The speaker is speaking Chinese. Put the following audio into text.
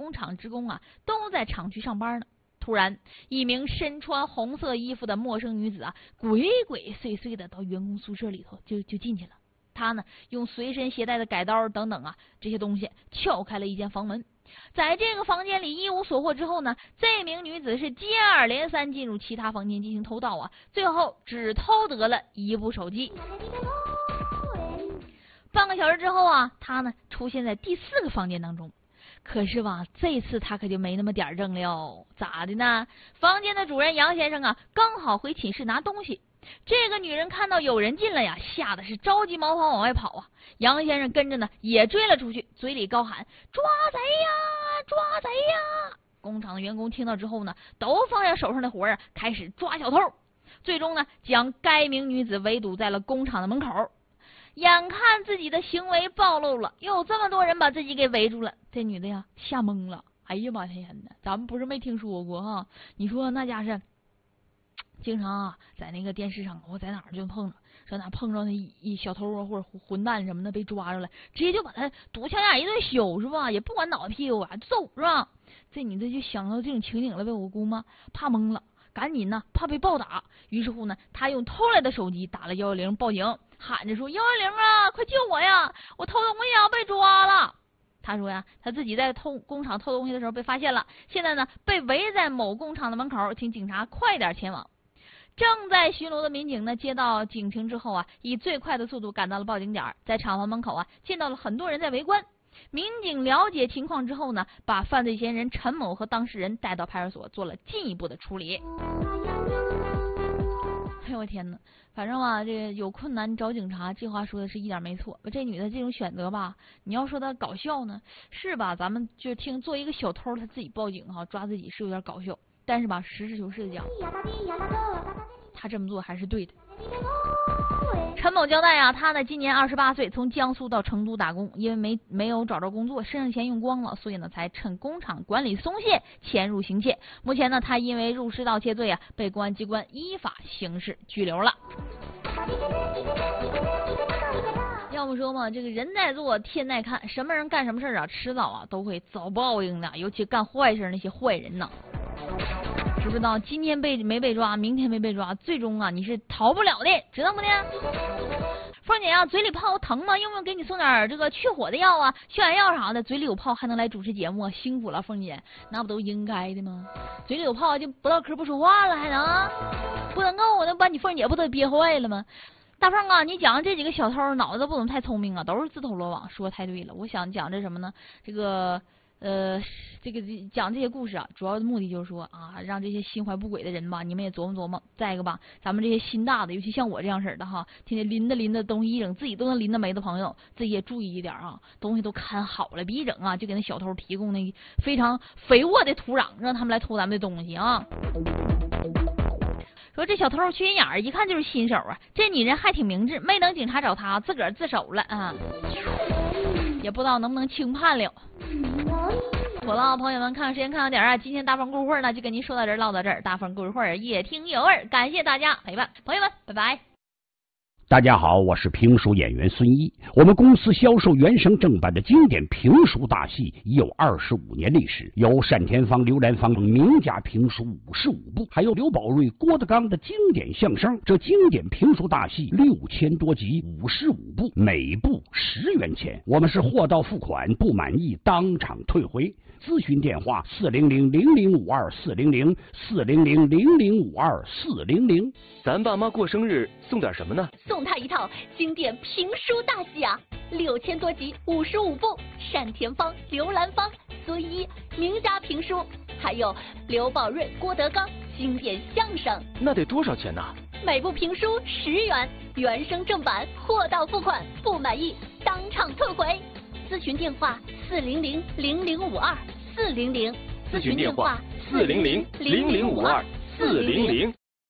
工厂职工啊都在厂区上班呢。突然，一名身穿红色衣服的陌生女子啊，鬼鬼祟祟的到员工宿舍里头就进去了。她呢，用随身携带的改刀等等啊这些东西撬开了一间房门。在这个房间里一无所获之后呢，这名女子是接二连三进入其他房间进行偷盗啊，最后只偷得了一部手机。半个小时之后啊，她呢出现在第4个房间当中。可是吧，这次他可就没那么点正了，咋的呢？房间的主人杨先生啊，刚好回寝室拿东西。这个女人看到有人进来呀，吓得是着急忙慌往外跑啊。杨先生跟着呢，也追了出去，嘴里高喊：“抓贼呀，抓贼呀！”工厂的员工听到之后呢，都放下手上的活啊，开始抓小偷。最终呢，将该名女子围堵在了工厂的门口。眼看自己的行为暴露了，又有这么多人把自己给围住了，这女的呀吓懵了。哎呀妈天呐，咱们不是没听说过哈？你说那家是经常啊在那个电视上，我在哪儿就碰着，在哪碰着那一小偷啊或者混蛋什么的被抓着了，直接就把他毒枪眼一顿削是吧？也不管脑袋屁股啊，走是吧？这女的就想到这种情景了呗，我姑妈怕懵了。赶紧呢，怕被暴打，于是乎呢，他用偷来的手机打了110报警，喊着说：“110啊，快救我呀！我偷东西要被抓了。”他说呀，他自己在工厂偷东西的时候被发现了，现在呢被围在某工厂的门口，请警察快点前往。正在巡逻的民警呢，接到警情之后啊，以最快的速度赶到了报警点，在厂房门口啊，见到了很多人在围观。民警了解情况之后呢，把犯罪嫌疑人陈某和当事人带到派出所做了进一步的处理。哎呦我天哪，反正吧，这个有困难找警察，这话说的是一点没错。这女的这种选择吧，你要说她搞笑呢，是吧？咱们就听做一个小偷，他自己报警哈，抓自己是有点搞笑。但是吧，实事求是的讲，他这么做还是对的。陈某交代啊，他呢今年28岁，从江苏到成都打工，因为没有找着工作，身上钱用光了，所以呢才趁工厂管理松懈潜入行窃。目前呢，他因为入室盗窃罪啊，被公安机关依法刑事拘留了。要不说嘛，这个人在做天在看，什么人干什么事啊，迟早啊都会遭报应的，尤其干坏事那些坏人呢。知不知道今天没被抓，明天没被抓，最终啊你是逃不了的，知道不呢？凤姐啊，嘴里泡疼吗？用不用给你送点这个去火的药啊、消炎药啥的？嘴里有泡还能来主持节目，辛苦了凤姐，那不都应该的吗？嘴里有泡就不唠嗑不说话了，还能不能够我能把你凤姐不都憋坏了吗？大凤啊，你讲这几个小偷脑子不怎么太聪明啊，都是自投罗网，说太对了。我想讲这什么呢？这个讲这些故事啊，主要的目的就是说啊，让这些心怀不轨的人吧，你们也琢磨琢磨。再一个吧，咱们这些心大的，尤其像我这样式的哈，天天拎着东西一整，自己都能拎得没的朋友，自己也注意一点啊，东西都看好了，别一整啊，就给那小偷提供那非常肥沃的土壤，让他们来偷咱们的东西啊。说这小偷缺心眼儿，一看就是新手啊。这女人还挺明智，没等警察找她，自个儿自首了啊，也不知道能不能轻判了。好了，朋友们，看时间看到点啊，今天大风故事会呢就跟您说到这儿，唠到这儿。大风故事会也听有味，感谢大家陪伴，朋友们，拜拜。 大家好，我是评书演员孙一。我们公司销售原声正版的经典评书大戏已有25年历史，有单田芳、刘兰芳等名家评书55部，还有刘宝瑞、郭德纲的经典相声。这经典评书大戏6000多集，55部，每部10元钱。我们是货到付款，不满意当场退回。咨询电话400-0052-400，400-0052-400。 咱爸妈过生日送点什么呢？ 送他一套经典评书大戏啊，6000多集，55部，单田芳、刘兰芳、孙一名家评书，还有刘宝瑞、郭德纲经典相声。 那得多少钱呢？ 每部评书10元，原声正版，货到付款，不满意当场退回。咨询电话400-0052-400， 咨询电话400-0052-400。